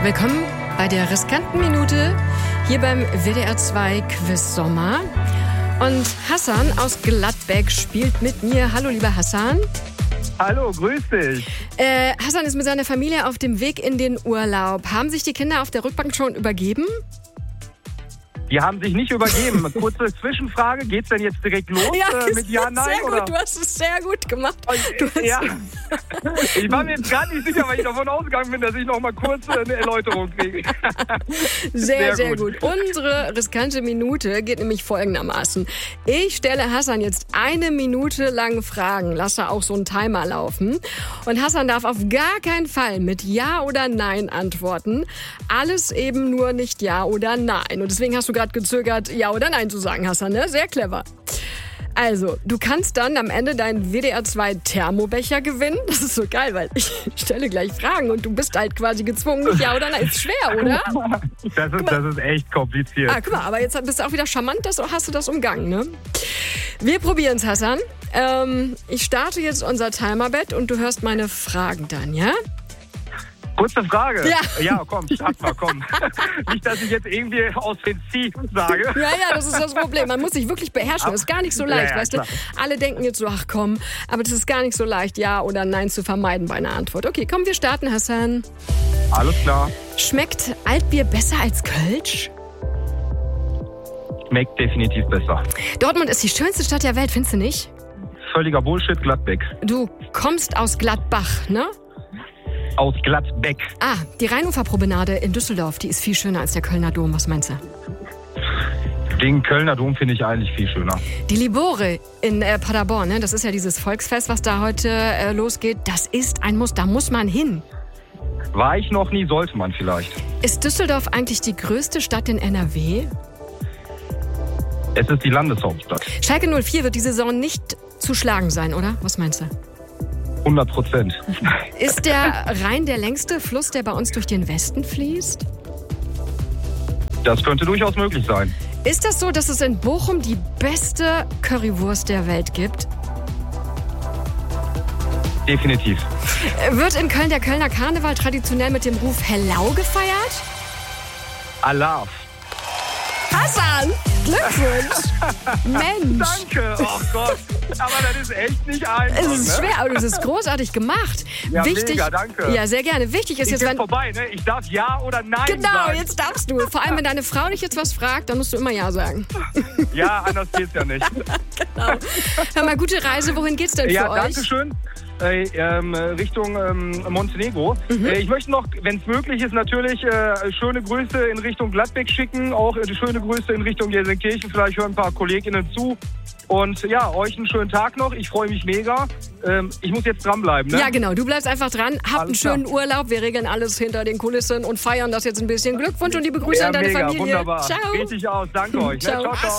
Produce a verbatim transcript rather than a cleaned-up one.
Willkommen bei der riskanten Minute hier beim W D R zwei Quiz Sommer. Und Hassan aus Gladbeck spielt mit mir. Hallo, lieber Hassan. Hallo, grüß dich. Äh, Hassan ist mit seiner Familie auf dem Weg in den Urlaub. Haben sich die Kinder auf der Rückbank schon übergeben? Die haben sich nicht übergeben. Kurze Zwischenfrage, geht's denn jetzt direkt los ja, äh, mit Ja, Nein? Sehr oder? gut, du hast es sehr gut gemacht. Du hast ja. Ich war mir jetzt gar nicht sicher, weil ich davon ausgegangen bin, dass ich noch mal kurz eine Erläuterung kriege. Sehr, sehr, sehr gut. gut. Unsere riskante Minute geht nämlich folgendermaßen. Ich stelle Hassan jetzt eine Minute lang Fragen, lasse auch so einen Timer laufen. Und Hassan darf auf gar keinen Fall mit Ja oder Nein antworten. Alles eben nur nicht Ja oder Nein. Und deswegen hast du gerade gezögert, Ja oder Nein zu sagen, Hassan, ne? Sehr clever. Also, du kannst dann am Ende deinen W D R zwei Thermobecher gewinnen. Das ist so geil, weil ich stelle gleich Fragen und du bist halt quasi gezwungen, nicht Ja oder Nein. Ist schwer, oder? Das ist, das ist echt kompliziert. Ah, guck mal, aber jetzt bist du auch wieder charmant, das, hast du das umgangen, ne? Wir probieren es, Hassan. Ähm, ich starte jetzt unser Timerbett und du hörst meine Fragen dann, ja? Kurze Frage. Ja, ja komm, start mal, komm. Nicht, dass ich jetzt irgendwie aus den Zieh sage. Ja, ja, das ist das Problem. Man muss sich wirklich beherrschen. Das ist gar nicht so leicht, ja, ja, weißt du? klar. Alle denken jetzt so, ach komm, aber das ist gar nicht so leicht, Ja oder Nein zu vermeiden bei einer Antwort. Okay, komm, wir starten, Hassan. Alles klar. Schmeckt Altbier besser als Kölsch? Schmeckt definitiv besser. Dortmund ist die schönste Stadt der Welt, findest du nicht? Völliger Bullshit, Gladbeck. Du kommst aus Gladbach, ne? Aus Gladbeck. Ah, die Rheinuferpromenade in Düsseldorf, die ist viel schöner als der Kölner Dom. Was meinst du? Den Kölner Dom finde ich eigentlich viel schöner. Die Libore in äh, Paderborn, ne? Das ist ja dieses Volksfest, was da heute äh, losgeht. Das ist ein Muss, da muss man hin. War ich noch nie, sollte man vielleicht. Ist Düsseldorf eigentlich die größte Stadt in N R W? Es ist die Landeshauptstadt. Schalke null vier wird die Saison nicht zu schlagen sein, oder? Was meinst du? hundert Prozent. Ist der Rhein der längste Fluss, der bei uns durch den Westen fließt? Das könnte durchaus möglich sein. Ist das so, dass es in Bochum die beste Currywurst der Welt gibt? Definitiv. Wird in Köln der Kölner Karneval traditionell mit dem Ruf Hellau gefeiert? Alarv. Hassan, Glückwunsch. Mensch. Danke, oh Gott. Aber das ist echt nicht einfach. Es ist ne? schwer, aber es ist großartig gemacht. Ja, Wichtig, mega, danke. Ja, sehr gerne. Wichtig ist Ich jetzt, bin wenn... vorbei, ne? Ich darf Ja oder Nein Genau, sagen. jetzt darfst du. Vor allem, wenn deine Frau dich jetzt was fragt, dann musst du immer Ja sagen. Ja, anders geht's ja nicht. Genau. Hör mal, gute Reise. Wohin geht's denn Ja, für euch? danke schön. Äh, ähm, Richtung ähm, Montenegro. Mhm. Äh, ich möchte noch, wenn es möglich ist, natürlich äh, schöne Grüße in Richtung Gladbeck schicken. Auch äh, schöne Grüße in Richtung Gelsenkirchen. Vielleicht hören ein paar KollegInnen zu. Und ja, euch einen schönen Tag noch. Ich freue mich mega. Ähm, ich muss jetzt dranbleiben, ne? Ja, genau. Du bleibst einfach dran. Habt einen Alles schönen klar. Urlaub. Wir regeln alles hinter den Kulissen und feiern das jetzt ein bisschen. Glückwunsch und liebe Grüße Ja, an deine mega, Familie. wunderbar. Ciao. Richtig aus. Danke euch. Ne? Ciao. Ciao, ciao.